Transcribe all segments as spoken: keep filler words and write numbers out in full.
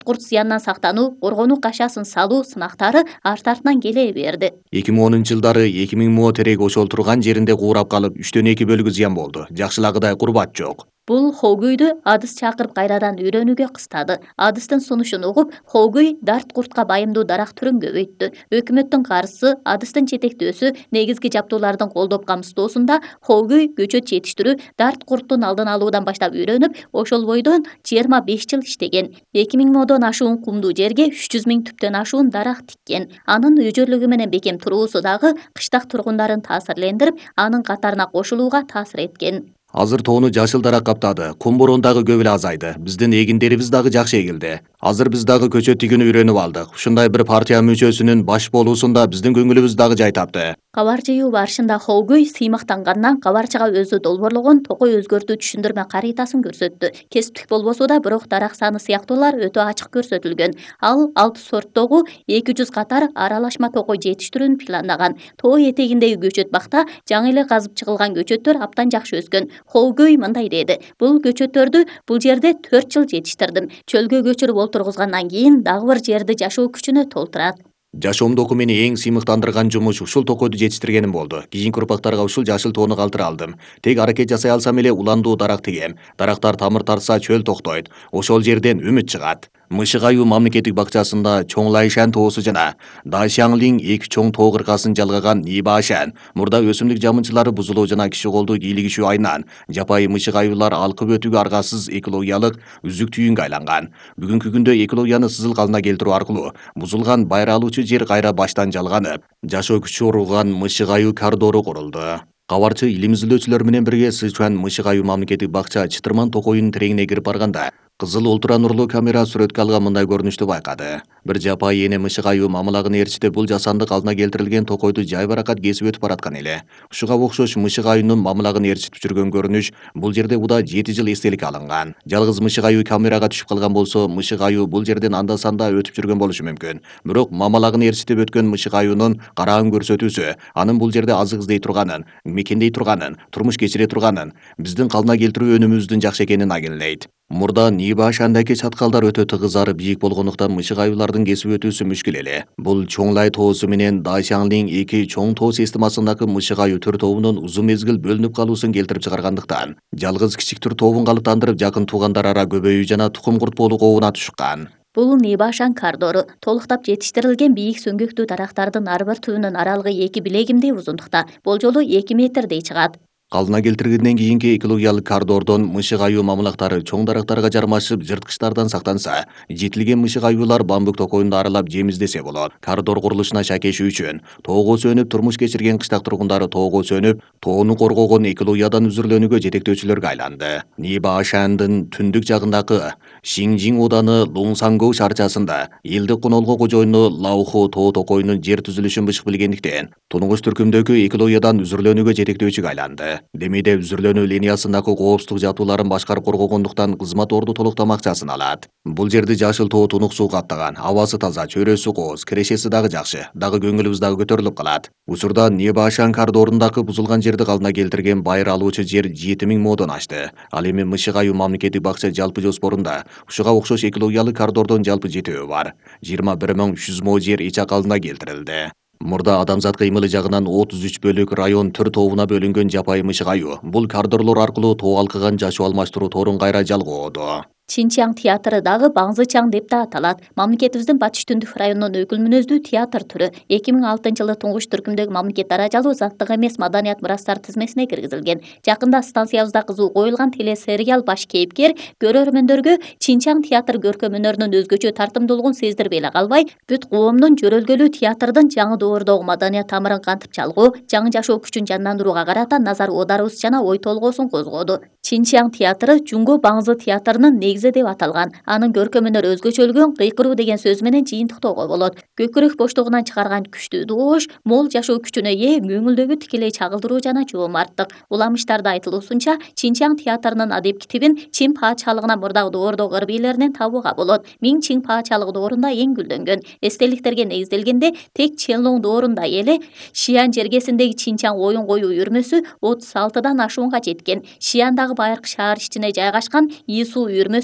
курт зыяндан сактануу, коргонуу кашасын салуу сынактары арт артынан келе берди. эки миң онунчу жылдары эки миң мо терек ошол турган жеринде куурап калып, үчтөн эки бөлүгү зыян болду. Жакшылагыдай курбат жок. Бул Хогуйду адыс чакырып кайрадан үйрөнүүгө кыстады. Адыстын сунушун угуп, Хогуй дарт куртка байымдуу дарак түрүн көбөйттү. Өкмөттүн каржысы, адыстын жетектөөсү, негизги жабдуулардын колдоп камсыздоосунда Хогуй көчөт жетиштирүү, дарт курттун алдын алуудан баштап үйрөнүп, ошол бойдон жыйырма беш жыл иштеген. эки миң модон ашуун кумдуу жерге үч жүз миң түптөн ашуун дарак тиккен. Анын өжөрлүгү менен бекем туруусу дагы кыштак тургундарын таасирлендирип, анын катарына кошулууга таасир эткен. Азыр тоону жашыл дарак каптады. Кум борон дагы көп эле азайды. Биздин эгиндерибиз дагы жакшы эгилди. Азыр биз дагы көчөт тигүүнү үйрөнүп алдык. Ушундай бир партия мүчөсүнүн баш болуусунда биздин көңүлүбүз дагы жай тапты. Кабар жыйуу барышында Хогуй сыймактангандан кабарчага өзү долбоорлогон токой өзгөртүү түшүндүрмө карыйтасын көрсөттү. Кесиптик болбосо да, бирок дарак саны сыяктуулар өтө ачык көрсөтүлгөн. Ал алты сорттогу эки жүз катар аралашма токой жетиштирүүнү планлаган. Тоо этегиндеги көчөт бакта жаңы эле казып чыгылган көчөттөр абдан жакшы өскөн. Хогуй мындай деди: "Бул көчөттөрдү бул жерде төрт жыл жетиштирдим. Чөлгө көчүрүп олтургузгандан кийин дагы бир жерди жашоо күчүнө толтурат." Жашоомдоку мени эң сыймыктандырган жумуш ушул токойду жетиштиргеним болду. Кийинки урпактарга ушул жашыл тоону калтыра алдым. Тек аракет жасай алсам эле уландуу дарак тигем. Дарактар тамыр тартса чөл токтойт. Ошол жерден үмүт чыгат. Мышык аюу мамлекеттик бакчасында Чоң Лайшан тоосу жана Дашаңлин эки чоң тоо кыркасын жалгаган Нибашан, мурда өсүмдүк жамынчылары бузулуу жана киши колду кийлигишүү айынан жапайы мышык аюулар алкып өтүүгө аргасыз экологиялык үзүк түйүнгө айланган. Бүгүнкү күндө экологияны сызыл калына келтирүү аркылуу бузулган байра алуучу жер кайра баштан жалганып, жашоо күчү уруган мышык аюу коридору курулду. Кабарчы илим изилдөөчүлөр менен бирге Сычуан мышык аюу мамлекеттик бакча Чытырман токойунун тереңине кирип барганда, кызыл ультра нурлуу камера сүрөткө алган мындай көрүнүштү байкады. Бир жапайы эне мышык аюу мамылагын ээрчитип бул жасанды калдына келтирилген токойду жай баракат кесип өтүп бараткан эле. Ушуга окшош мышык аюунун мамылагын ээрчитип жүргөн көрүнүш бул жерде уда жети жыл эстеликке алынган. Жалгыз мышык аюу камерага түшүп калган болсо, мышык аюу бул жерден анда санда өтүп жүргөн болушу мүмкүн. Бирок мамылагын ээрчитип өткөн мышык аюунун караң көрсөтүүсү, анын бул жерде азык издей турганын, мекендей турганын, турмуш кечире турганын, биздин калдына келтирүү өнүмүбүздүн жакшы экенин агилдейт. Мурда Нибашандагы чаткалдар өтө тыгыз ары бийик болгондуктан мышык аюулардын кесип өтүүсү мүшкүл эле. Бул Чоң Лай тоосу менен Дашаңлин эки чоң тоо системасындагы мышык аюу төр тобунун узун мезгил бөлүнүп калуусун келтирип чыгаргандыктан, жалгыз кичик төр тобун калыптандырып жакын туугандар ара көбөйүү жана тукум куртпоолуу кообуна түшкан. Бул Нибашан коридору толуктап жетиштирилген бийик сөңгөктүү дарактардын ар бир түбүнүн аралыгы эки билегимдей узундукта, болжолу эки метрдей чыгат. Калдына келтирилгенден кийинки экологиялык коридордон мышык аюу мамылактары чоң дарактарга жармашып жырткычтардан сактанса, жетилген мышык аюулар бамбук токойунду аралап жем издесе болот. Коридор курулушуна шакешүү үчүн тоого сөнүп турмуш кечирген кыштак тургундары тоого сөнүп, тоону коргогон экологиядан үзүрлөнүүгө жетектөөчүлөргө айланды. Нибашандын түндүк жагындагы Шинжин ооданы Лунсангоу шаарчасында элдик конолгу кожоюну Лауху тоо токойунун жер түзүлүшүн бышык билгендиктен, тунугуш түркүмдөгү экологиядан үзүрлөнүүгө жетектөөчүгө айланды. Демиде үзүрлөнүү линиясындагы коопсуздук жабдууларын башкарып коргогондуктан кызмат орду толуктам акчасын алат. Бул жерди жашыл тоо тунук суу каптаган, абасы таза, чөйрөсү кооз, кирешеси дагы жакшы, дагы көңүлүбүз дагы көтөрүлүп калат. Учурда Нибашан коридорундагы бузулган жерди калдына келтирген байыр алуучу жер жети миң модон ашты. Ал эми мышык аюу мамлекеттик бакча жалпы жоспорунда ушуга окшош экологиялык коридордон жалпы жетөө бар. жыйырма бир миң үч жүз мо жер ича калдына келтирилди. Мурда адамзат кыймылы жагынан отуз үч бөлүк район төр тобуна бөлүнгөн жапайы мышык аюу бул коридорлор аркылуу тоо алкыган жашоо алмаштыруу торун кайра жалгоодо. Чинчан театры дагы Баңзычаң деп да аталат. Мамлекетибиздин батыш түндүк районунун өкүл мүнөздүү театр түрү. эки миң алтынчы жылы туңгуш түркүмдөгү мамлекет даражалуу заттык эмес маданият мурастар тизмесине киргизилген. Жакында станциябызда кызуу коюлган телесериал баш кейипкер көрөрмөндөргө Чинчан театр көркөм өнөрүнүн өзгөчө тартымдуулугун сездирбей эле калбай, бүт коомдун жөрөлгөлүү театрдын жаңы доордогу маданият тамырын кантип чалгуу, жаңы жашоо күчүн жандандырууга карата назар оодарыбыз жана ой толгоосун козгоду. Чинчан театры Жунго Баңзы театрынын негизи деп аталган. Анын көркөм өнөр өзгөчөлүгүн кыйкыруу деген сөз менен жыйынтыктоого болот. Көкүрөк боштугунан чыгарган күчтүү доош, мол жашоо күчүнө ээ, көңүлдөгү тикелей чагылдыруу жана жоомарттык. Уламыштарда айтылуусунча, Чинчан театрынын адеп китебин Чин паачалыгына мурдагы доордогу ыр бийлеринен табууга болот. Миң Чин паачалыгы доорунда эң гүлдөнгөн. Эстеликтерге негизделгенде тек Ченлоң доорунда эле Шиан жергесиндеги Чинчан оюн коюу үйүрмөсү отуз алтыдан ашуунга жеткен. Шиандагы байыркы шаар ичине жайгашкан Исуу үйүрмөсү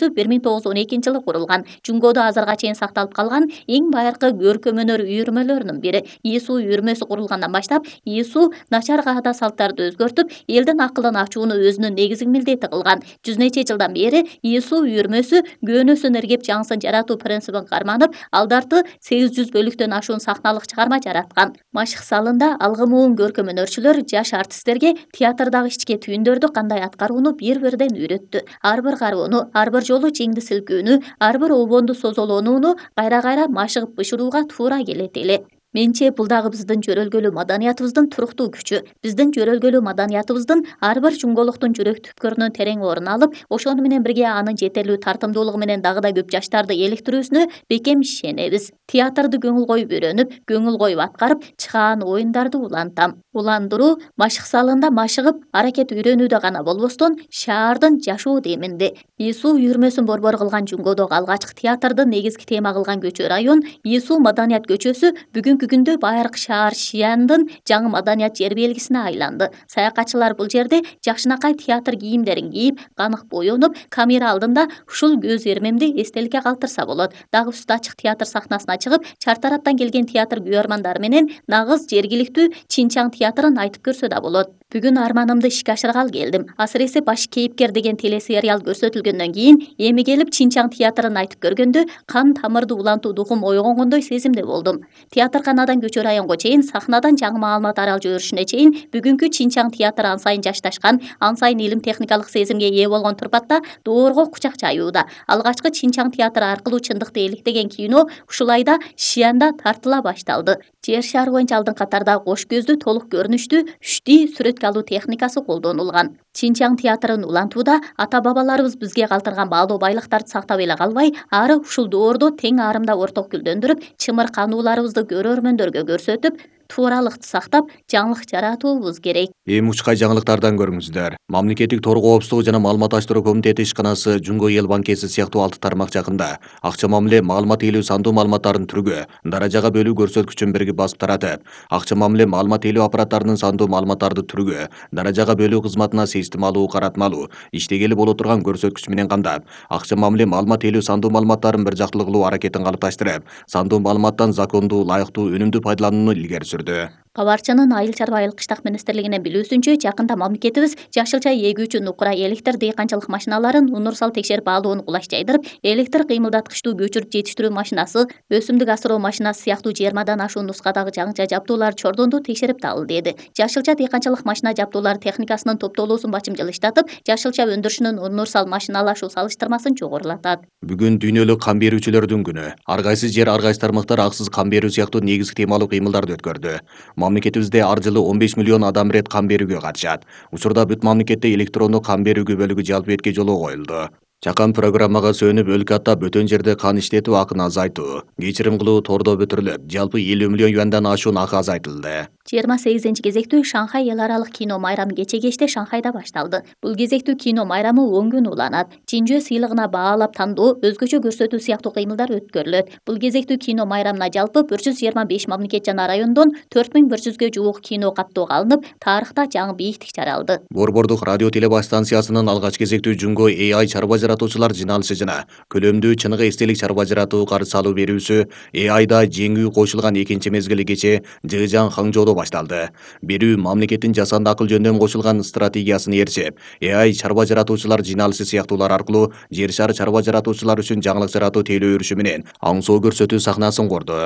жүйөсү бир миң тогуз жүз он экинчи жылы курулган. Жунгодо азырга чейин сакталып калган эң байыркы көркөм өнөр үйүрмөлөрүнүн бири. Иису үйүрмөсү курулгандан баштап Иису начар каада салттарды өзгөртүп, элдин акылын ачууну өзүнүн негизги милдети кылган. Жүз нече жылдан бери Иису үйүрмөсү көөнөсүн эргеп жаңысын жаратуу принцибин карманып, алдарты сегиз жүз бөлүктөн ашуун сахналык чыгарма жараткан. Машык салында алгымуун көркөм өнөрчүлөр жаш артисттерге театрдагы ички түйүндөрдү кандай аткарууну бир-бирден үйрөттү. Ар бир кароону, ар бир жолу чеңди силкүүнү, ар бир обонду созолонууну кайра-кайра машыгып бышырууга туура келет эле. Менче бул дагы биздин жөрөлгөлүү маданиятыбыздын туруктуу күчү. Биздин жөрөлгөлүү маданиятыбыздын ар бир жуңголуктун жүрөк түпкөрүнөн терең орун алып, ошону менен бирге анын жетерлүү тартымдуулугу менен дагы да көп жаштарды эликтирүүсүнө бекем ишенебиз. Театрды көңүл коюп үйрөнүп, көңүл коюп аткарып, чыгаан оюндарды улантам. Уландыруу машык салында машыгып, аракет үйрөнүүдө гана болбостон, шаардын жашоо деминде. Иису үйүрмөсүн борбор кылган Жунгодогу алгачкы театрды негизги тема кылган көчө район Иису маданият көчөсү бүгүнкү күндө байыркы шаар Шияндын жаңы маданият жер белгисине айланды. Саякатчылар бул жерде жакшынакай театр кийимдерин кийип, канык боенуп, камера алдында ушул көз эрмемди эстеликке калтырса болот. Дагы үстү ачык театр сахнасына чыгып, чартараптан келген театр күйөрмандары менен нагыз жергиликтүү Чинчаң театрын айтып көрсө да болот. Бүгүн арманымды ишке ашыргалы келдим. Асыресе баш кейипкер деген телесериал көрсөтүлгөндөн кийин эми келип Чинчаң театрын айтып көргөндө кан тамырды улантуу духум ойгонгондой сезимде болдум. Театрканадан көчө районго чейин, сахнадан жаңы маалымат арал жиберишине чейин бүгүнкү Чинчаң театры ан сайын жашташкан, ан сайын илим техникалык сезимге ээ болгон турпатта доорго кучак жаюуда. Алгачкы Чинчаң театры аркылуу чындыкты электеген кино ушул айда Шиянда тартыла башталды. Жер шары боюнча алдын катарда кош көздүү, толук көрүнүштүү үч ди сүрөткө алуу техникасы колдонулган. Чинчаң театрын улантууда ата-бабаларыбыз бизге калтырган баалуу байлыктарды сактап эле калбай, ары ушул доордо тең арымда орток гүлдөндүрүп, чымыр канууларыбызды көрөрмөндөргө көрсөтүп, тууралыкты сактап, жаңылык жаратуубуз керек. Эми учкай жаңылыктардан көрүңүздөр. Мамлекеттик тор коопсуздугу жана маалымат аштыруу комитети ишканасы Жунго эл банкеси сыяктуу алты тармак жакында акча мамиле маалымат ээлөө сандуу маалыматтарын түргө, даражага бөлүү көрсөткүчүн бирге басып таратып, акча мамиле маалымат ээлөө аппараттарынын сандуу маалыматтарды түргө, даражага бөлүү кызматына системалуу каратмалуу иштегели боло турган көрсөткүч менен камдап, акча мамиле маалымат ээлөө сандуу маалыматтарын бир жактылуу кылуу аракетин калыпташтырып, сандуу маалыматтан закондуу, ылайыктуу, өнүмдүү пайдаланууну илгери сүрдү. Кабарчынын Айыл чарба айыл кыштак министрлигинин билүүсүнчө, жакында мамлекетибиз жашылча эгүүчү нукура электр дыйканчылык машиналарын универсал текшерип алууну кулаш жайдырып, электр кыймылдаткычтуу көчүрүп жетиштирүү машинасы, өсүмдүк асыроо машинасы сыяктуу жыйырмадан ашуун нускадагы жаңыча жабдуулар чордонду текшерип табылды деди. Жашылча дыйканчылык машина жабдуулары техникасынын топтолуусун бачымчылыштатып, жашылча өндүрүшүнүн универсал машиналашуу салыштырмасын жогорулатат. Бүгүн дүйнөлүк кан берүүчүлөрдүн күнү. Ар кайсы жер, ар кайсы тармактар аксыз кан берүү сыяктуу негизги темалуу кыймылдарды өткөрдү. Мамлекетибизде ар жылы он беш миллион адам рет кан берүүгө катышат. Учурда бүт мамлекетте электрондуу кан берүүгө бөлүгү жалпы бетке жолоо коюлду. Жакан программага сүйөнүп, өлкө аттап бөтөн жерде кан иштетүү акын азайтуу, кечирим кылуу тордо бүтүрүлүп, жалпы элүү миллион юандан ашуун акы азайтылды. жыйырма сегизинчи кезектүү Шанхай эл аралык кино майрамы кече кечте Шанхайда башталды. Бул кезектүү кино майрамы он күн уланат. Чинжө сыйлыгына баалап тандоо, өзгөчө көрсөтүү сыяктуу кыймылдар өткөрүлөт. Бул кезектүү кино майрамына жалпы бир жүз жыйырма беш мамлекет жана райондон төрт миң бир жүзгө жуук кино каттоого алынып, тарыхта жаңы бийиктик жаралды. Борбордук радио телебаш станциясынын алгач кезектүү Жунго эй ай чарба жаратуучулар жиналышы жана көлөмдүү чыныгы эстелик чарба жаратуу карыз салуу берүүсү эй айда жеңүү кошулган экинчи мезгили кече Жыжаң Хаңжоодо башталды. Берүү мамлекеттин жасанды акыл жөндөм кошулган стратегиясын ээрчип, эй ай чарба жаратуучулар жиналышы сыяктуулар аркылуу жер шары чарба жаратуучулар үчүн жаңылык жаратуу тейлөө өрүшү менен аңсоо көрсөтүү сахнасын курду.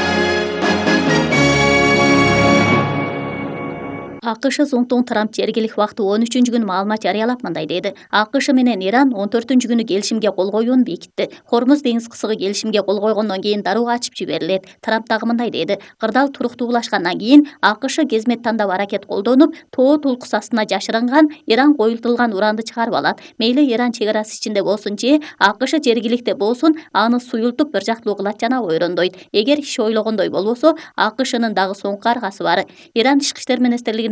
АКШ Зоңтун Трамп жергилик убакыты он үчүнчү күнү маалымат жарыялап мындай деди. АКШ менен Иран он төртүнчү күнү келишимге кол коюуну бекитти. Хормуз деңиз кысыгы келишимге кол койгондон кийин дароо ачып жиберилет. Трамп дагы мындай деди. Кырдаал туруктуулашкандан кийин АКШ кезмет тандап аракет колдонуп, тоо тулкус астына жашырынган Иран коюлтулган уранды чыгарып алат. Мейли Иран чек арасы ичинде болсун же АКШ жергиликте болсун, аны суюлтуп бир жактылуу кылат жана ойрондойт. Эгер иш ойлогондой болбосо, АКШнын дагы соңку аргасы бар. Иран тышкы иштер министрлигинин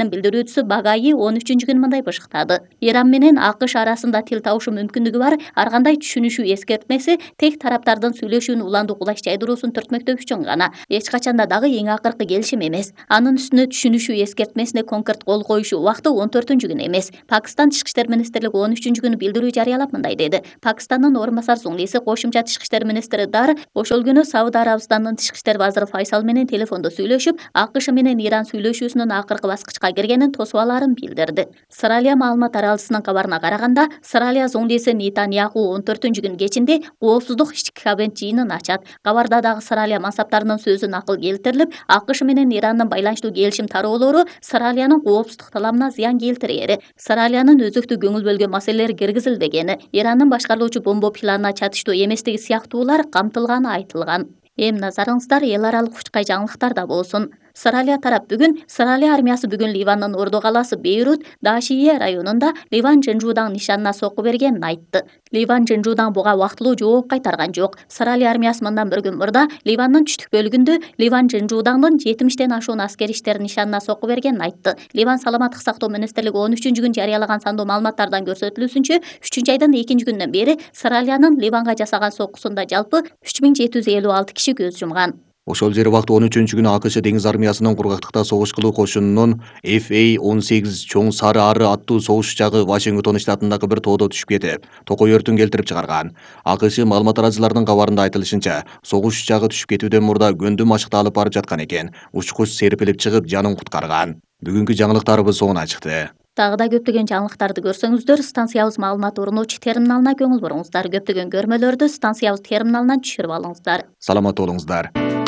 министрлигинин билдирүүчүсү Багаи он үчүнчү күнү мындай бышыктады. Иран менен АКШ арасында тил табышы мүмкүндүгү бар ар кандай түшүнүшүү эскертмеси тек тараптардын сүйлөшүүнү уланду кулаш жайдыруусун түртмөктөө үчүн гана, эч качанда дагы эң акыркы келишим эмес. Анын үстүнө түшүнүшүү эскертмесине конкрет кол коюшу убакыты он төртүнчү күн эмес. Пакистан Тышкы иштер министрлиги он үчүнчү күнү билдирүү жарыялап мындай деди. Пакистандын орун басар зуңлиси кошумча Тышкы иштер министри Дар ошол күнү Сауд Арабистандын Тышкы иштер вазыры Файсал менен телефондо сүйлөшүп, АКШ менен Иран сүйлөшүүсүнүн акыркы баскычка киргенин тосуп алаарын билдирди. Сыралия маалымат аралчысынын кабарына караганда, Сыралия зуңлиси Нетаньяху он төртүнчү күн кечинде коопсуздук ички кабинет жыйынын ачат. Кабарда дагы Сыралия мансаптарынын сөзү накыл келтирилип, АКШ менен Ирандын байланыштуу келишим тароолору Сыралиянын коопсуздук таламына зыян келтирери, Сыралиянын өзөктүү көңүл бөлгөн маселелери киргизилбегени, Ирандын башкарылуучу бомба планына чатыштуу эместиги сыяктуулар камтылганы айтылган. Эми назарыңыздар эл аралык учкай жаңылыктарда болсун. Сыралия тарап бүгүн Сыралия армиясы бүгүн Ливандын орду калаасы Бейрут Дашие районунда Ливан Жынжуудан нишанына сокку бергенин айтты. Ливан Жынжуудан буга убактылуу жооп кайтарган жок. Сыралия армиясы мындан bir күн мурда Ливандын түштүк бөлүгүндө Ливан Жынжуудандын жетимиштен ашуун аскери иштер нишанына сокку бергенин айтты. Ливан саламаттык сактоо министрлиги он үчүнчү күн жарыялаган сандуу маалыматтардан көрсөтүлүүсүнчө, үчүнчү айдын экинчи күнүнөн бери Сыралиянын Ливанга жасаган соккусунда жалпы үч миң жети жүз элүү алты киши көз жумган. Ошол жер убакта он үчүнчү күнү АКШ деңиз армиясынын кургактыкта согуш кылуу кошунунун Эф А он сегиз чоң сары ары аттуу согуш учагы Вашингтон штатындагы бир тоодо түшүп кетип, токой өртүн келтирип чыгарган. АКШ маалымат арачыларынын кабарында айтылышынча, согуш учагы түшүп кетүүдөн мурда гөндү машыкта алып барып жаткан экен. Учкуч серпилип чыгып жанын куткарган. Бүгүнкү жаңылыктарыбыз соңуна чыкты. Дагы да көптөгөн жаңылыктарды көрсөңүздөр, станциябыз маалымат орнотуучу терминалына көңүл буруңуздар. Көптөгөн көрмөлөрдү станциябыз терминалынан түшүрүп алыңыздар. Саламат болуңуздар.